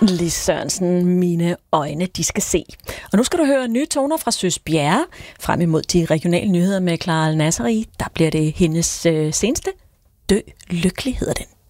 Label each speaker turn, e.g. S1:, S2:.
S1: Lis Sørensen, mine øjne, de skal se. Og nu skal du høre nye toner fra Søs Bjerre. Frem imod de regionale nyheder med Clara Al-Nasseri. Der bliver det hendes seneste. Dø lykkelig hedder den.